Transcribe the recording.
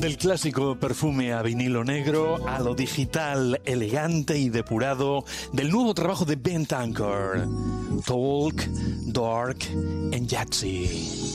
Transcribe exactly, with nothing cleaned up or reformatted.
Del clásico perfume a vinilo negro a lo digital elegante y depurado del nuevo trabajo de Ben Tankard, Talk, Dark and Yahtzee.